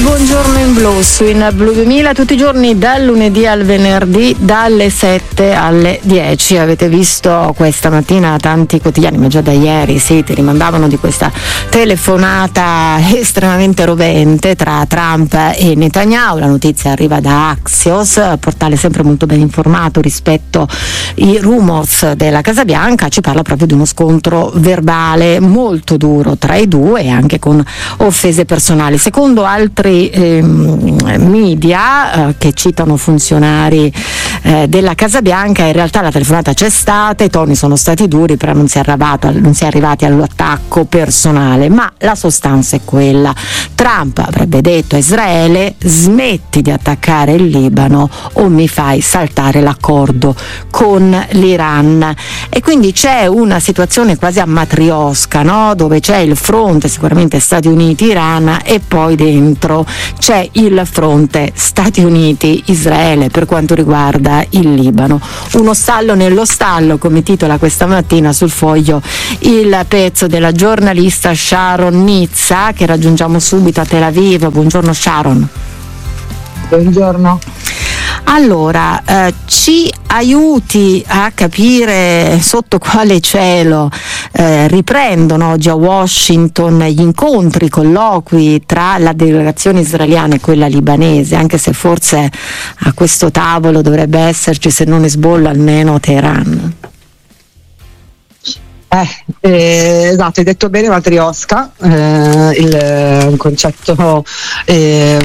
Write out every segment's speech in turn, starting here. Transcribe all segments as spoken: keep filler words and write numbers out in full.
Buongiorno in blu su In Blu duemila, tutti i giorni dal lunedì al venerdì dalle sette alle dieci. Avete visto questa mattina tanti quotidiani, ma già da ieri sì, ti rimandavano di questa telefonata estremamente rovente tra Trump e Netanyahu. La notizia arriva da Axios, portale sempre molto ben informato rispetto ai rumors della Casa Bianca. Ci parla proprio di uno scontro verbale molto duro tra i due e anche con offese personali. Secondo altri eh, media eh, che citano funzionari eh, della Casa Bianca, in realtà la telefonata c'è stata, i toni sono stati duri, però non si è arrivato, non si è arrivati all'attacco personale, ma la sostanza è quella. Trump avrebbe detto a Israele: smetti di attaccare il Libano o mi fai saltare l'accordo con l'Iran. E quindi c'è una situazione quasi a matriosca, no? Dove c'è il fronte sicuramente Stati Uniti-Iran e poi dentro c'è il fronte Stati Uniti-Israele per quanto riguarda il Libano. Uno stallo nello stallo, come titola questa mattina sul Foglio il pezzo della giornalista Sharon Nizza, che raggiungiamo subito a Tel Aviv. Buongiorno Sharon. Buongiorno. Allora, eh, ci aiuti a capire sotto quale cielo eh, riprendono oggi a Washington gli incontri, i colloqui tra la delegazione israeliana e quella libanese, anche se forse a questo tavolo dovrebbe esserci, se non Hezbollah, almeno Teheran. Eh, eh, esatto, hai detto bene, matriosca, eh, il, il concetto eh,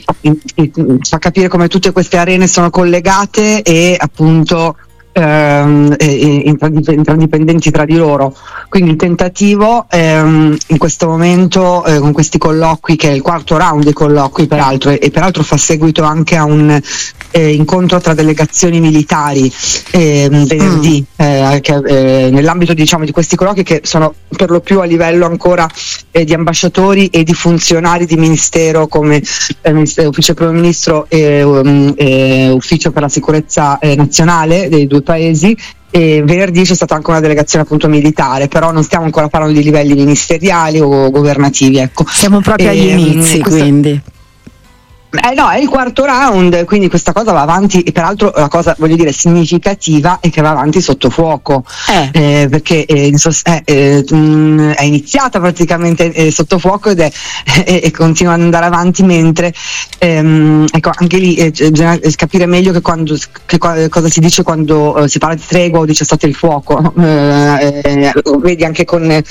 fa capire come tutte queste arene sono collegate e appunto ehm, interdipendenti tra di loro. Quindi il tentativo ehm, in questo momento eh, con questi colloqui, che è il quarto round dei colloqui peraltro, e, e peraltro fa seguito anche a un eh, incontro tra delegazioni militari eh, venerdì mm. eh, che, eh, nell'ambito diciamo di questi colloqui, che sono per lo più a livello ancora eh, di ambasciatori e di funzionari di ministero come eh, ministero, ufficio primo ministro e um, eh, ufficio per la sicurezza eh, nazionale dei due paesi. E venerdì c'è stata anche una delegazione appunto militare, però non stiamo ancora parlando di livelli ministeriali o governativi, ecco. Siamo proprio agli e, inizi questa... quindi Eh no, è il quarto round, quindi questa cosa va avanti, e peraltro la cosa, voglio dire, significativa è che va avanti sotto fuoco, eh. Eh, perché eh, in sos- eh, eh, mh, è iniziata praticamente eh, sotto fuoco ed è, eh, e continua ad andare avanti, mentre ehm, ecco, anche lì eh, bisogna capire meglio che, quando, che cosa si dice quando eh, si parla di tregua o di cessate il fuoco, eh, eh, vedi anche con eh,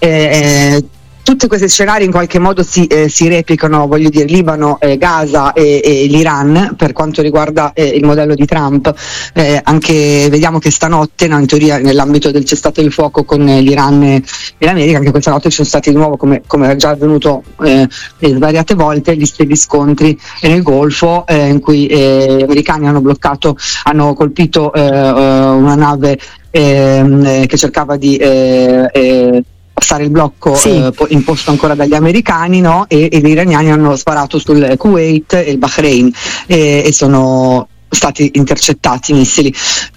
eh, tutti questi scenari in qualche modo si, eh, si replicano, voglio dire, Libano, eh, Gaza e, e l'Iran per quanto riguarda eh, il modello di Trump. Eh, anche vediamo che stanotte, no, in teoria nell'ambito del cessato il fuoco con eh, l'Iran e, e l'America, anche questa notte ci sono stati di nuovo, come, come è già avvenuto eh, svariate volte, gli, gli scontri nel Golfo eh, in cui eh, gli americani hanno bloccato, hanno colpito eh, una nave eh, che cercava di eh, eh, passare il blocco sì. eh, imposto ancora dagli americani, no? e, e gli iraniani hanno sparato sul Kuwait e il Bahrain e, e sono stati intercettati missili,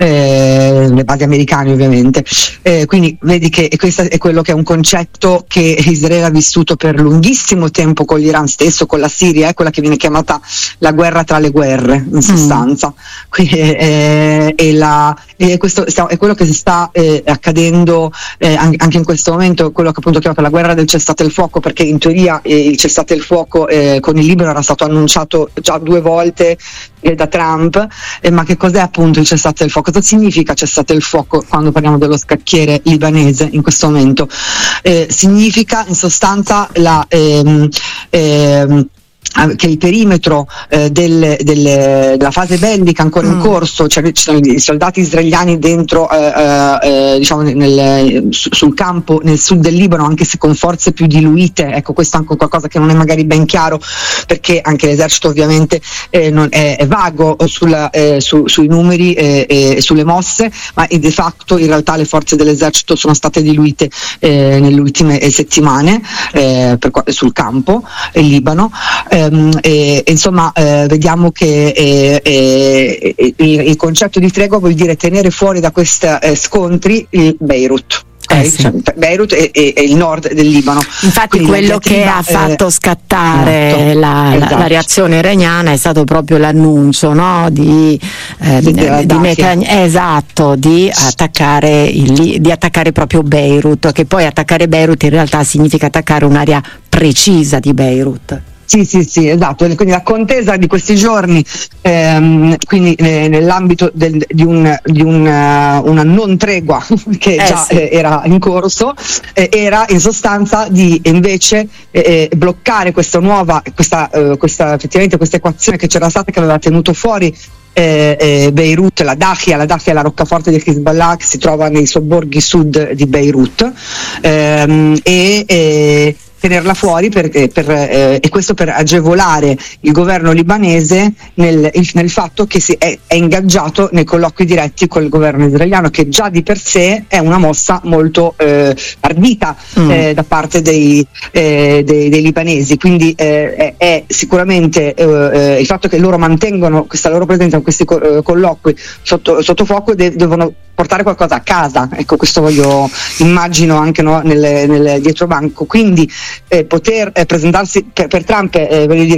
eh, le basi americane ovviamente, eh, quindi vedi che e questo è quello che è un concetto che Israele ha vissuto per lunghissimo tempo con l'Iran stesso, con la Siria, è eh, quella che viene chiamata la guerra tra le guerre in sostanza. Mm. Quindi, eh, e, la, e questo sta, è quello che si sta eh, accadendo eh, anche in questo momento, quello che appunto chiama la guerra del cessate il fuoco, perché in teoria eh, il cessate il fuoco eh, con il Libano era stato annunciato già due volte eh, da Trump. Eh, ma che cos'è appunto il cessate il fuoco? Cosa significa cessate il fuoco quando parliamo dello scacchiere libanese in questo momento? Eh, significa in sostanza la ehm, ehm, che il perimetro eh, del, del, della fase bellica ancora mm. in corso, cioè ci sono i soldati israeliani dentro eh, eh, diciamo nel, su, sul campo nel sud del Libano, anche se con forze più diluite. Ecco, questo è anche qualcosa che non è magari ben chiaro, perché anche l'esercito ovviamente eh, non è, è vago sulla, eh, su, sui numeri e eh, eh, sulle mosse, ma de facto in realtà le forze dell'esercito sono state diluite eh, nelle ultime eh, settimane eh, per, sul campo in Libano. Eh, E, e insomma eh, vediamo che eh, eh, il, il concetto di tregua vuol dire tenere fuori da questi eh, scontri il Beirut. Okay? Eh sì. Cioè, Beirut è, è, è il nord del Libano. Infatti quindi quello che ha fatto scattare eh, la, esatto. la, la reazione iraniana è stato proprio l'annuncio, no? di, eh, di, di Netanyahu, esatto, di attaccare, il, di attaccare proprio Beirut, che poi attaccare Beirut in realtà significa attaccare un'area precisa di Beirut. Sì, sì, sì, esatto. Quindi la contesa di questi giorni, ehm, quindi eh, nell'ambito del, di, un, di un, uh, una non tregua che eh, già sì. eh, era in corso, eh, era in sostanza di invece eh, bloccare questa nuova, questa, uh, questa effettivamente questa equazione che c'era stata, che aveva tenuto fuori Eh, eh, Beirut, la Dahia, la Dahia è la roccaforte di Hezbollah che si trova nei sobborghi sud di Beirut, ehm, e eh, tenerla fuori per, per, eh, e questo per agevolare il governo libanese nel, nel fatto che si è, è ingaggiato nei colloqui diretti col governo israeliano, che già di per sé è una mossa molto eh, ardita mm. eh, da parte dei, eh, dei, dei libanesi, quindi eh, è, è sicuramente eh, il fatto che loro mantengono questa loro presenza in questi co- eh, colloqui sotto, sotto fuoco de- devono portare qualcosa a casa, ecco, questo voglio immagino anche, no, nel, nel dietro banco, quindi eh, poter eh, presentarsi per, per Trump, eh, voglio dire